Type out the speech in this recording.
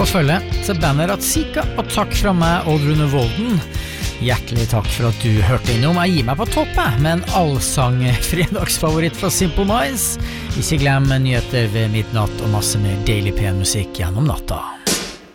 på følge til bandet Ratzika, og takk fra meg, Odd Rune Volden. Hjertelig takk for at du hørte innom. Jeg gir meg på toppet med en allsang fredagsfavoritt fra Simple Minds. Ikke glem nyheter ved midnatt og masse mer deilig pen musikk gjennom natta.